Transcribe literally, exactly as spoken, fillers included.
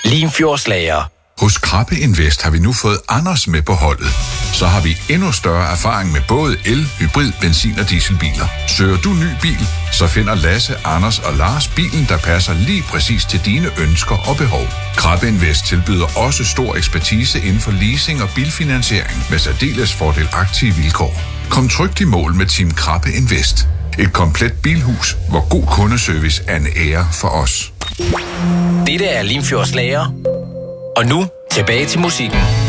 Limfjordslager. Hos Krabbe Invest har vi nu fået Anders med på holdet. Så har vi endnu større erfaring med både el, hybrid, benzin og dieselbiler. Søger du ny bil, så finder Lasse, Anders og Lars bilen, der passer lige præcis til dine ønsker og behov. Krabbe Invest tilbyder også stor ekspertise inden for leasing og bilfinansiering med særdeles fordelagtige vilkår. Kom trygt i mål med Team Krabbe Invest. Et komplet bilhus, hvor god kundeservice er en ære for os. Dette er Limfjordslager. Og nu tilbage til musikken.